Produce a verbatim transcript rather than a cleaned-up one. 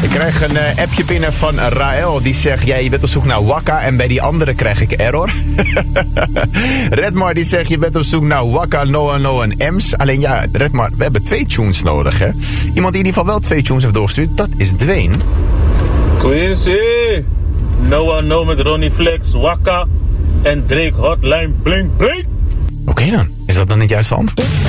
krijg een uh, appje binnen van Raël. Die zegt, ja, je bent op zoek naar Wakka. En bij die andere krijg ik error. Redmar die zegt, je bent op zoek naar Wakka, Noah, Noah en Ems. Alleen ja, Redmar, we hebben twee tunes nodig, hè. Iemand die in ieder geval wel twee tunes heeft doorgestuurd, dat is Dwayne. Quincy, Noah, Noah met Ronnie Flex, Wakka en Drake Hotline Bling Bling. Oké okay dan, is dat dan het juiste antwoord?